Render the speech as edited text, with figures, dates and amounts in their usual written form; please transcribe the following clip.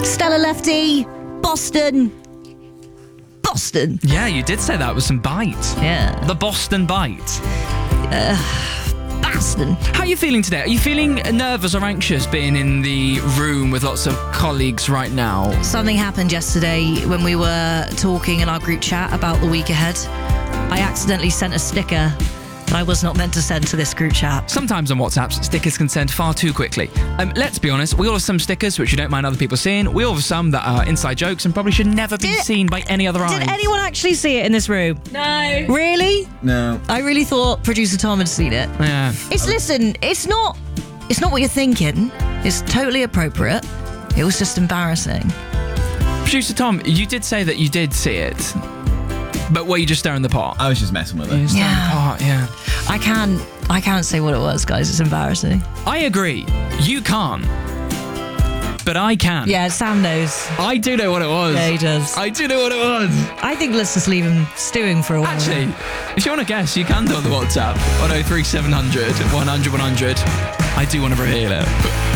Stella Lefty, Boston. Boston. Yeah, you did say that with some bite. Yeah. The Boston bite. Boston. How are you feeling today? Are you feeling nervous or anxious being in the room with lots of colleagues right now? Something happened yesterday when we were talking in our group chat about the week ahead. I accidentally sent a sticker that I was not meant to send to this group chat. Sometimes on WhatsApp, stickers can send far too quickly. Let's be honest, we all have some stickers which you don't mind other people seeing. We all have some that are inside jokes and probably should never be seen by any other eyes. Did anyone actually see it in this room? No. Really? No. I really thought producer Tom had seen it. Yeah. It's not what you're thinking. It's totally appropriate. It was just embarrassing. Producer Tom, you did say that you did see it. But were you just stirring the pot? I was just messing with it. You stirring the pot, yeah. I can't say what it was, guys. It's embarrassing. I agree. You can't. But I can. Yeah, Sam knows. I do know what it was. Yeah, he does. I do know what it was. I think let's just leave him stewing for a while. Actually, if you want to guess, you can do it on the WhatsApp. 103 700 100 100. I do want to reveal it.